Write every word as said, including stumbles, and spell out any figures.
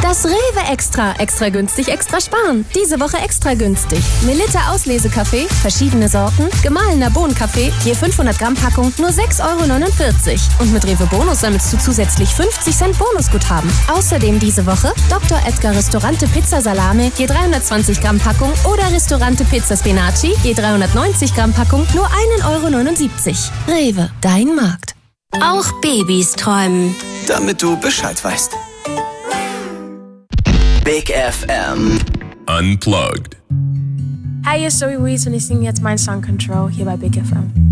Das Rewe Extra. Extra günstig, extra sparen. Diese Woche extra günstig. Melitta Auslesekaffee, verschiedene Sorten, gemahlener Bohnenkaffee, je fünfhundert Gramm Packung, nur sechs Euro neunundvierzig. Und mit Rewe Bonus sammelst du zusätzlich fünfzig Cent Bonusguthaben. Außerdem diese Woche Doktor Edgar Ristorante Pizza Salame, je dreihundertzwanzig Gramm Packung oder Ristorante Pizza Spinaci, je dreihundertneunzig Gramm Packung, nur ein Euro neunundsiebzig. Rewe, dein Markt. Auch Babys träumen. Damit du Bescheid weißt. Big F M Unplugged. Hi, hier ist Zoe Wees und ich singe jetzt meinen Song Control hier bei Big F M.